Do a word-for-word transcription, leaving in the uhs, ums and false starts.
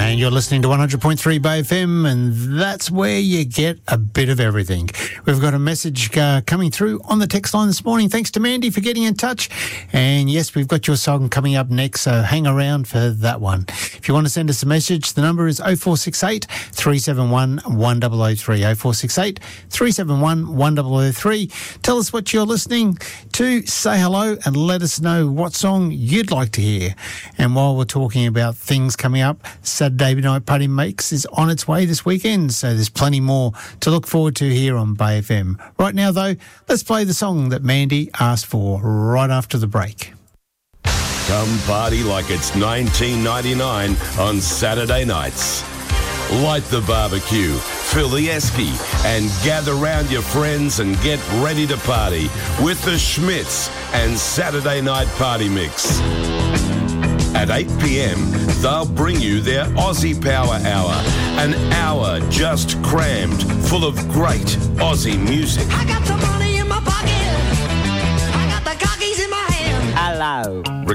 And you're listening to one hundred point three Bay F M, and that's where you get a bit of everything. We've got a message uh, coming through on the text line this morning. Thanks to Mandy for getting in touch. And yes, we've got your song coming up next, so hang around for that one. If you want to send us a message, the number is oh four six eight, three seven one, one oh oh three, oh four six eight, three seven one, one oh oh three. Tell us what you're listening to, say hello, and let us know what song you'd like to hear. And while we're talking about things coming up, Saturday Night Party Mix is on its way this weekend, so there's plenty more to look forward to here on Bay F M. Right now, though, let's play the song that Mandy asked for right after the break. Come party like it's nineteen ninety-nine on Saturday nights. Light the barbecue, fill the esky, and gather round your friends and get ready to party with the Schmitz and Saturday Night Party Mix. At eight p.m, they'll bring you their Aussie Power Hour, an hour just crammed full of great Aussie music. I got the money.